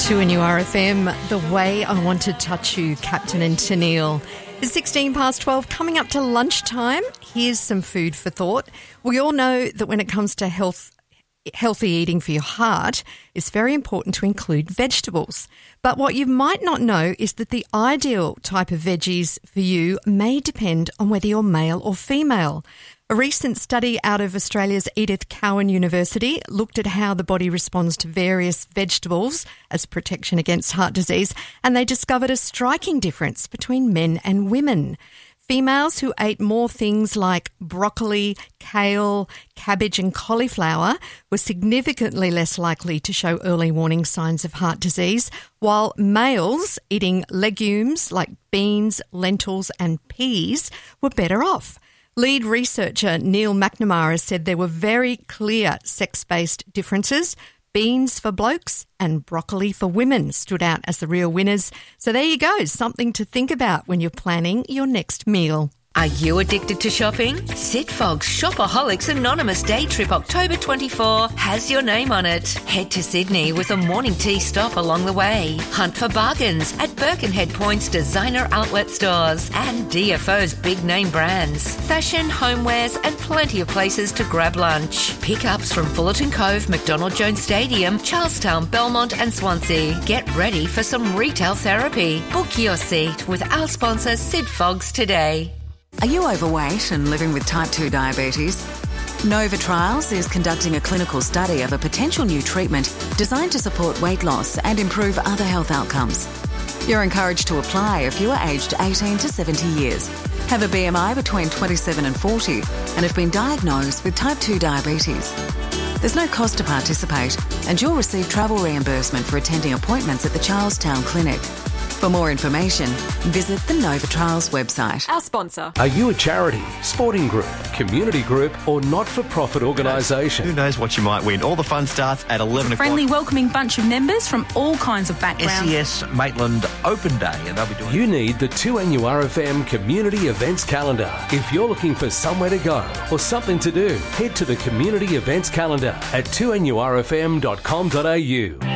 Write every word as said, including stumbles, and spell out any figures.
two N U R F M, The Way I Want to Touch You, Captain and Tennille. It's sixteen past twelve, coming up to lunchtime. Here's some food for thought. We all know that when it comes to health, healthy eating for your heart, it's very important to include vegetables. But what you might not know is that the ideal type of veggies for you may depend on whether you're male or female. A recent study out of Australia's Edith Cowan University looked at how the body responds to various vegetables as protection against heart disease, and they discovered a striking difference between men and women. Females who ate more things like broccoli, kale, cabbage and cauliflower were significantly less likely to show early warning signs of heart disease, while males eating legumes like beans, lentils and peas were better off. Lead researcher Neil McNamara said there were very clear sex-based differences. Beans for blokes and broccoli for women stood out as the real winners. So there you go, something to think about when you're planning your next meal. Are you addicted to shopping? Sidfog's Shopaholics Anonymous Day Trip October twenty-fourth has your name on it. Head to Sydney with a morning tea stop along the way. Hunt for bargains at Birkenhead Point's designer outlet stores and D F O's big name brands. Fashion, homewares and plenty of places to grab lunch. Pickups from Fullerton Cove, McDonald Jones Stadium, Charlestown, Belmont and Swansea. Get ready for some retail therapy. Book your seat with our sponsor Sidfogs today. Are you overweight and living with type two diabetes? Nova Trials is conducting a clinical study of a potential new treatment designed to support weight loss and improve other health outcomes. You're encouraged to apply if you are aged eighteen to seventy years, have a B M I between twenty-seven and forty, and have been diagnosed with type two diabetes. There's no cost to participate, and you'll receive travel reimbursement for attending appointments at the Charlestown Clinic. For more information, visit the Nova Trials website. Our sponsor. Are you a charity, sporting group, community group or not-for-profit organisation? Who knows what you might win? All the fun starts at eleven o'clock. Friendly, welcoming bunch of members from all kinds of backgrounds. S E S Maitland Open Day, and they'll be doing... You need the two N U R F M Community Events Calendar. If you're looking for somewhere to go or something to do, head to the Community Events Calendar at two N U R F M dot com dot A U.